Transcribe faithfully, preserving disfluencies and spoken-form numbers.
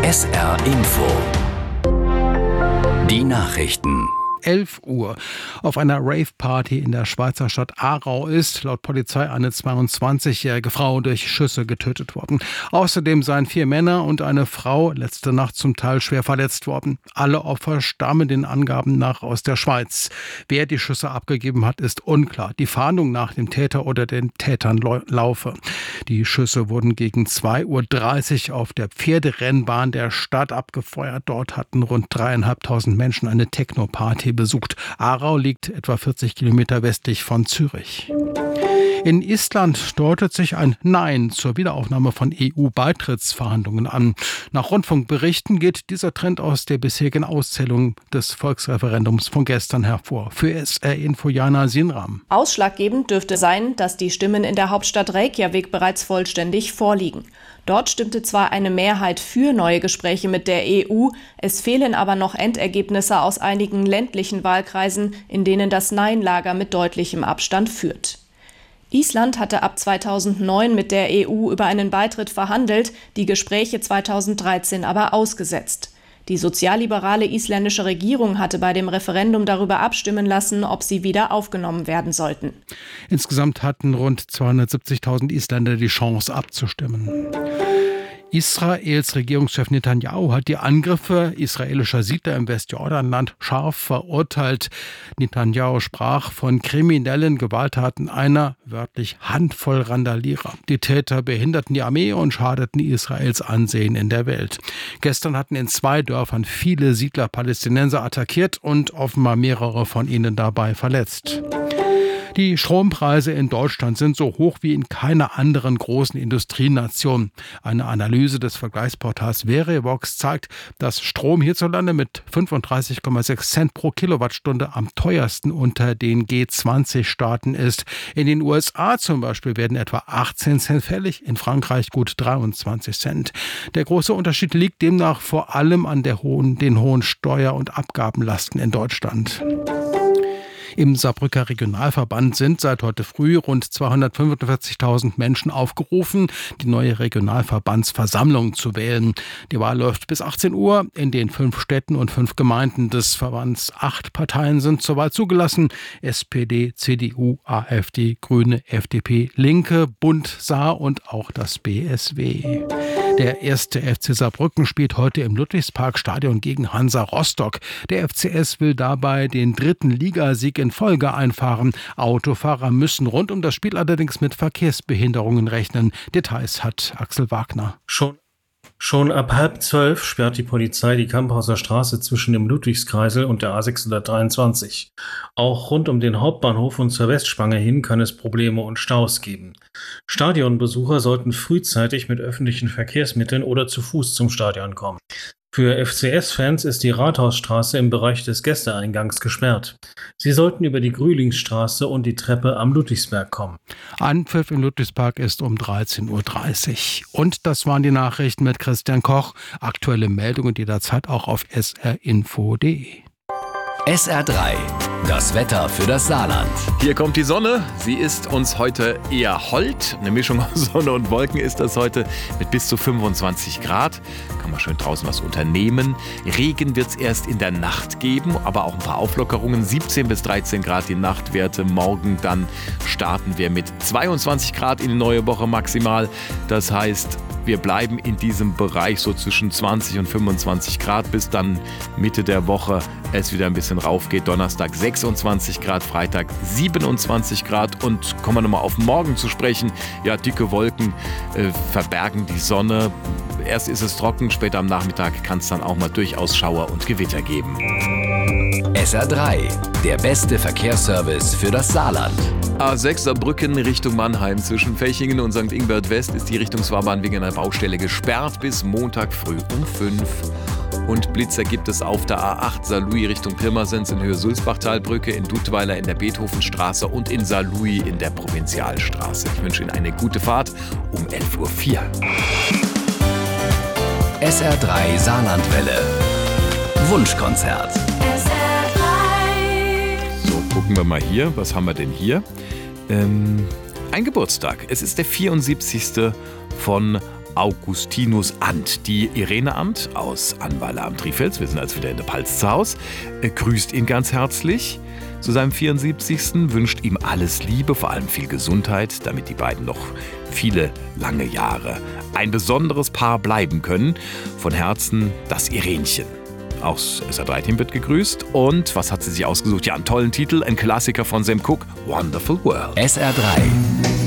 S R Info. Die Nachrichten. elf Uhr. Auf einer Rave-Party in der Schweizer Stadt Aarau ist laut Polizei eine zweiundzwanzigjährige Frau durch Schüsse getötet worden. Außerdem seien vier Männer und eine Frau letzte Nacht zum Teil schwer verletzt worden. Alle Opfer stammen den Angaben nach aus der Schweiz. Wer die Schüsse abgegeben hat, ist unklar. Die Fahndung nach dem Täter oder den Tätern laufe. Die Schüsse wurden gegen zwei Uhr dreißig auf der Pferderennbahn der Stadt abgefeuert. Dort hatten rund dreieinhalbtausend Menschen eine Techno-Party besucht. Aarau liegt etwa vierzig Kilometer westlich von Zürich. In Island deutet sich ein Nein zur Wiederaufnahme von E U-Beitrittsverhandlungen an. Nach Rundfunkberichten geht dieser Trend aus der bisherigen Auszählung des Volksreferendums von gestern hervor. Für S R Info Jana Sinram. Ausschlaggebend dürfte sein, dass die Stimmen in der Hauptstadt Reykjavik bereits vollständig vorliegen. Dort stimmte zwar eine Mehrheit für neue Gespräche mit der E U, es fehlen aber noch Endergebnisse aus einigen ländlichen Wahlkreisen, in denen das Nein-Lager mit deutlichem Abstand führt. Island hatte ab zweitausendneun mit der E U über einen Beitritt verhandelt, die Gespräche zweitausenddreizehn aber ausgesetzt. Die sozialliberale isländische Regierung hatte bei dem Referendum darüber abstimmen lassen, ob sie wieder aufgenommen werden sollten. Insgesamt hatten rund zweihundertsiebzigtausend Isländer die Chance abzustimmen. Israels Regierungschef Netanyahu hat die Angriffe israelischer Siedler im Westjordanland scharf verurteilt. Netanyahu sprach von kriminellen Gewalttaten einer, wörtlich, Handvoll Randalierer. Die Täter behinderten die Armee und schadeten Israels Ansehen in der Welt. Gestern hatten in zwei Dörfern viele Siedler Palästinenser attackiert und offenbar mehrere von ihnen dabei verletzt. Die Strompreise in Deutschland sind so hoch wie in keiner anderen großen Industrienation. Eine Analyse des Vergleichsportals Verivox zeigt, dass Strom hierzulande mit fünfunddreißig Komma sechs Cent pro Kilowattstunde am teuersten unter den G zwanzig Staaten ist. In den U S A zum Beispiel werden etwa achtzehn Cent fällig, in Frankreich gut dreiundzwanzig Cent. Der große Unterschied liegt demnach vor allem an der hohen, den hohen Steuer- und Abgabenlasten in Deutschland. Im Saarbrücker Regionalverband sind seit heute früh rund zweihundertfünfundvierzigtausend Menschen aufgerufen, die neue Regionalverbandsversammlung zu wählen. Die Wahl läuft bis achtzehn Uhr in den fünf Städten und fünf Gemeinden des Verbands. Acht Parteien sind zur Wahl zugelassen: S P D, C D U, AfD, Grüne, F D P, Linke, Bund, Saar und auch das B S W. Der erste F C Saarbrücken spielt heute im Ludwigsparkstadion gegen Hansa Rostock. Der F C S will dabei den dritten Ligasieg in Folge einfahren. Autofahrer müssen rund um das Spiel allerdings mit Verkehrsbehinderungen rechnen. Details hat Axel Wagner. Schon Schon ab halb zwölf sperrt die Polizei die Kamphauser Straße zwischen dem Ludwigskreisel und der A sechshundertdreiundzwanzig. Auch rund um den Hauptbahnhof und zur Westspange hin kann es Probleme und Staus geben. Stadionbesucher sollten frühzeitig mit öffentlichen Verkehrsmitteln oder zu Fuß zum Stadion kommen. Für F C S-Fans ist die Rathausstraße im Bereich des Gästeeingangs gesperrt. Sie sollten über die Grühlingstraße und die Treppe am Ludwigsberg kommen. Anpfiff im Ludwigspark ist um dreizehn Uhr dreißig. Und das waren die Nachrichten mit Christian Koch. Aktuelle Meldungen jederzeit auch auf s r info punkt d e. S R drei, das Wetter für das Saarland. Hier kommt die Sonne. Sie ist uns heute eher hold. Eine Mischung aus Sonne und Wolken ist das heute mit bis zu fünfundzwanzig Grad. Kann man schön draußen was unternehmen. Regen wird es erst in der Nacht geben, aber auch ein paar Auflockerungen. siebzehn bis dreizehn Grad die Nachtwerte. Morgen dann starten wir mit zweiundzwanzig Grad in die neue Woche maximal. Das heißt, wir bleiben in diesem Bereich so zwischen zwanzig und fünfundzwanzig Grad, bis dann Mitte der Woche es wieder ein bisschen rauf geht. Donnerstag sechsundzwanzig Grad, Freitag siebenundzwanzig Grad. Und kommen wir nochmal auf morgen zu sprechen. Ja, dicke Wolken äh, verbergen die Sonne. Erst ist es trocken, später am Nachmittag kann es dann auch mal durchaus Schauer und Gewitter geben. S R drei, der beste Verkehrsservice für das Saarland. A sechs Saarbrücken Richtung Mannheim. Zwischen Fechingen und Sankt Ingbert West ist die Richtungsfahrbahn wegen einer Baustelle gesperrt bis Montag früh um fünf. Und Blitzer gibt es auf der A acht Saarlouis Richtung Pirmasens in Höhe Sulzbachtalbrücke, in Duttweiler in der Beethovenstraße und in Saarlouis in der Provinzialstraße. Ich wünsche Ihnen eine gute Fahrt um elf Uhr vier. S R drei Saarlandwelle. Wunschkonzert. So, gucken wir mal hier. Was haben wir denn hier? Ähm, ein Geburtstag. Es ist der vierundsiebzigste von Augustinus Ant. Die Irene Ant aus Annweiler am Trifels, wir sind also wieder in der Palz zu Hause, grüßt ihn ganz herzlich zu seinem vierundsiebzigsten, wünscht ihm alles Liebe, vor allem viel Gesundheit, damit die beiden noch viele lange Jahre ein besonderes Paar bleiben können. Von Herzen das Irenchen. Auch das S R drei Team wird gegrüßt. Und was hat sie sich ausgesucht? Ja, einen tollen Titel, ein Klassiker von Sam Cooke, Wonderful World. S R drei.